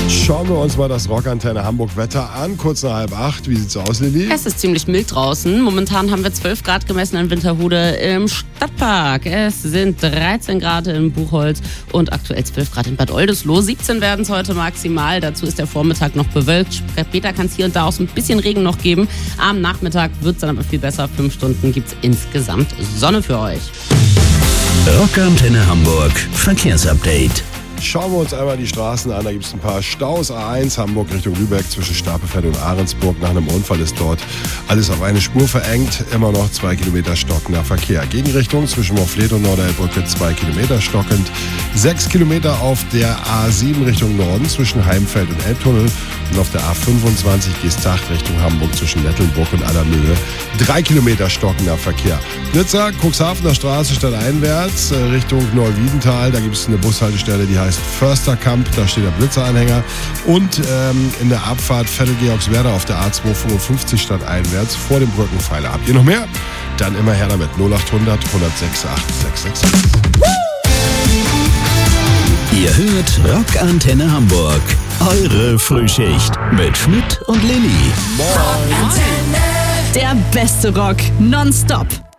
Schauen wir uns mal das Rockantenne Hamburg Wetter an. Kurz nach 7:30. Wie sieht's aus, Lilly? Es ist ziemlich mild draußen. Momentan haben wir 12 Grad gemessen in Winterhude im Stadtpark. Es sind 13 Grad in Buchholz und aktuell 12 Grad in Bad Oldesloe. 17 werden es heute maximal. Dazu ist der Vormittag noch bewölkt. Später kann es hier und da auch so ein bisschen Regen noch geben. Am Nachmittag wird es dann aber viel besser. 5 Stunden gibt es insgesamt Sonne für euch. Rockantenne Hamburg Verkehrsupdate. Schauen wir uns einmal die Straßen an. Da gibt es ein paar Staus. A1 Hamburg Richtung Lübeck zwischen Stapelfeld und Ahrensburg. Nach einem Unfall ist dort alles auf eine Spur verengt. Immer noch 2 Kilometer stockender Verkehr. Gegenrichtung zwischen Morfleet und Norderelbrücke 2 Kilometer stockend. 6 Kilometer auf der A7 Richtung Norden zwischen Heimfeld und Elbtunnel. Und auf der A25 Geesthacht Richtung Hamburg zwischen Nettelnburg und Allermöhe 3 Kilometer stockender Verkehr. Nizza, Cuxhavener Straße stadteinwärts Richtung Neuwiedental. Da gibt es eine Bushaltestelle, die heißt Försterkamp. Da steht der Blitzeranhänger. Und in der Abfahrt Vettel-Georgswerda auf der A255 stadteinwärts vor dem Brückenpfeiler. Habt ihr noch mehr? Dann immer her damit. 0800 106 8666. Ihr hört Rockantenne Hamburg. Eure Frühschicht mit Schmidt und Lilly. Moin. Der beste Rock nonstop.